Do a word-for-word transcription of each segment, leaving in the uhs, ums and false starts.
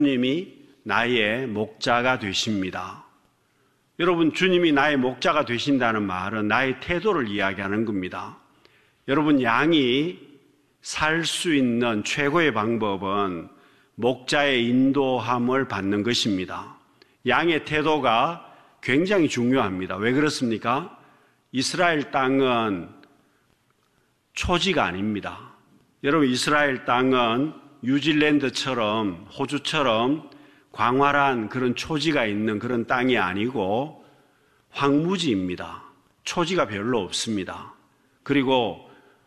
주님이 나의 목자가 되십니다. 여러분, 주님이 나의 목자가 되신다는 말은 나의 태도를 이야기하는 겁니다. 여러분, 양이 살 수 있는 최고의 방법은 목자의 인도함을 받는 것입니다. 양의 태도가 굉장히 중요합니다. 왜 그렇습니까? 이스라엘 땅은 초지가 아닙니다. 여러분, 이스라엘 땅은 뉴질랜드처럼 호주처럼 광활한 그런 초지가 있는 그런 땅이 아니고 황무지입니다. 초지가 별로 없습니다. 그리고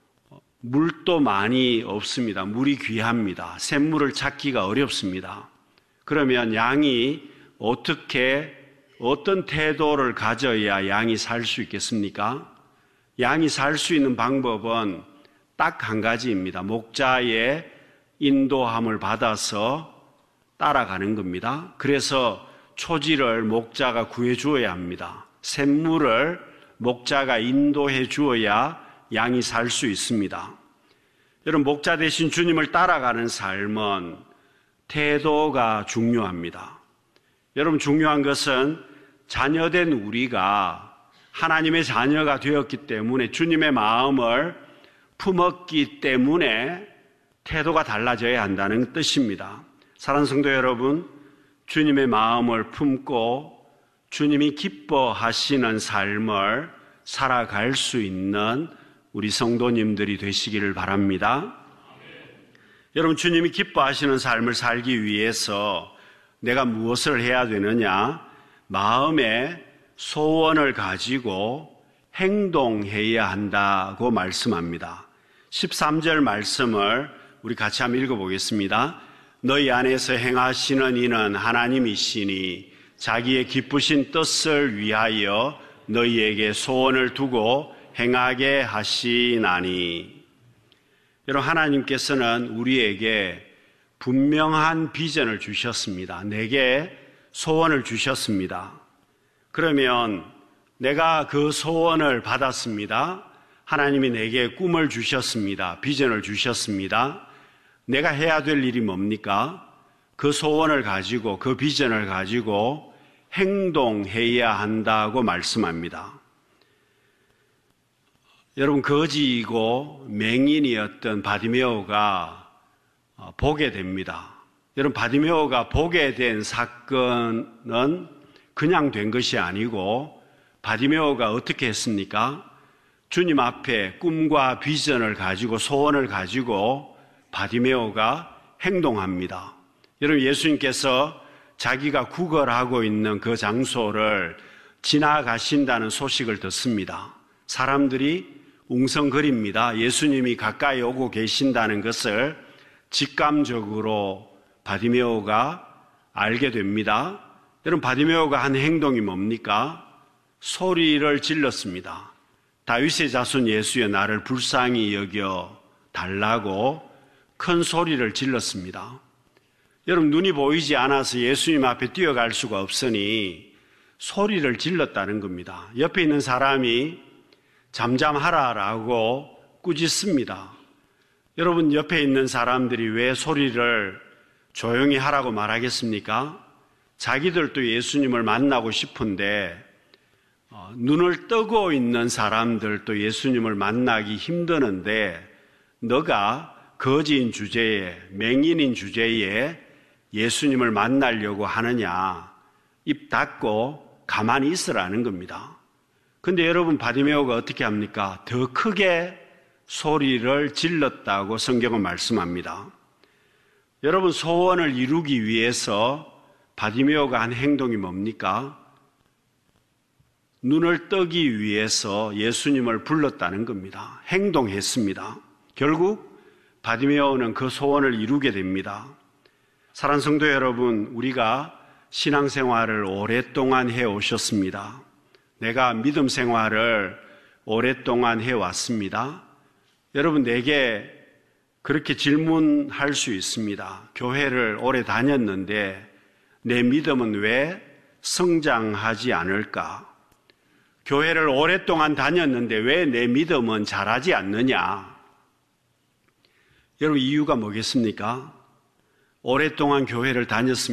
물도 많이 없습니다. 물이 귀합니다. 샘물을 찾기가 어렵습니다. 그러면 양이 어떻게 어떤 태도를 가져야 양이 살 수 있겠습니까? 양이 살 수 있는 방법은 딱 한 가지입니다. 목자의 인도함을 받아서 따라가는 겁니다. 그래서 초지를 목자가 구해 주어야 합니다. 샘물을 목자가 인도해 주어야 양이 살 수 있습니다. 여러분, 목자 대신 주님을 따라가는 삶은 태도가 중요합니다. 여러분, 중요한 것은 자녀된 우리가 하나님의 자녀가 되었기 때문에 주님의 마음을 품었기 때문에 태도가 달라져야 한다는 뜻입니다. 사랑하는 성도 여러분, 주님의 마음을 품고 주님이 기뻐하시는 삶을 살아갈 수 있는 우리 성도님들이 되시기를 바랍니다. 여러분, 주님이 기뻐하시는 삶을 살기 위해서 내가 무엇을 해야 되느냐? 마음에 소원을 가지고 행동해야 한다고 말씀합니다. 십삼 절 말씀을 우리 같이 한번 읽어보겠습니다. 너희 안에서 행하시는 이는 하나님이시니 자기의 기쁘신 뜻을 위하여 너희에게 소원을 두고 행하게 하시나니. 여러분, 하나님께서는 우리에게 분명한 비전을 주셨습니다. 내게 소원을 주셨습니다. 그러면 내가 그 소원을 받았습니다. 하나님이 내게 꿈을 주셨습니다. 비전을 주셨습니다. 내가 해야 될 일이 뭡니까? 그 소원을 가지고, 그 비전을 가지고 행동해야 한다고 말씀합니다. 여러분, 거지이고 맹인이었던 바디메오가 보게 됩니다. 여러분, 바디메오가 보게 된 사건은 그냥 된 것이 아니고 바디메오가 어떻게 했습니까? 주님 앞에 꿈과 비전을 가지고 소원을 가지고 바디메오가 행동합니다. 여러분, 예수님께서 자기가 구걸하고 있는 그 장소를 지나가신다는 소식을 듣습니다. 사람들이 웅성거립니다. 예수님이 가까이 오고 계신다는 것을 직감적으로 바디메오가 알게 됩니다. 여러분, 바디메오가 한 행동이 뭡니까? 소리를 질렀습니다. 다윗의 자손 예수여, 나를 불쌍히 여겨 달라고 큰 소리를 질렀습니다. 여러분, 눈이 보이지 않아서 예수님 앞에 뛰어갈 수가 없으니 소리를 질렀다는 겁니다. 옆에 있는 사람이 잠잠하라라고 꾸짖습니다. 여러분, 옆에 있는 사람들이 왜 소리를 조용히 하라고 말하겠습니까? 자기들도 예수님을 만나고 싶은데 어, 눈을 뜨고 있는 사람들도 예수님을 만나기 힘드는데 너가 거지인 주제에, 맹인인 주제에 예수님을 만나려고 하느냐, 입 닫고 가만히 있으라는 겁니다. 근데 여러분, 바디메오가 어떻게 합니까? 더 크게 소리를 질렀다고 성경은 말씀합니다. 여러분, 소원을 이루기 위해서 바디메오가 한 행동이 뭡니까? 눈을 뜨기 위해서 예수님을 불렀다는 겁니다. 행동했습니다. 결국 바디메오는 그 소원을 이루게 됩니다. 사랑하는 성도 여러분, 우리가 신앙생활을 오랫동안 해오셨습니다. 내가 믿음 생활을 오랫동안 해왔습니다. 여러분, 내게 그렇게 질문할 수 있습니다. 교회를 오래 다녔는데 내 믿음은 왜 성장하지 않을까? 교회를 오랫동안 다녔는데 왜 내 믿음은 자라지 않느냐? 여러분, 이유가 뭐겠습니까? 오랫동안 교회를 다녔습니다.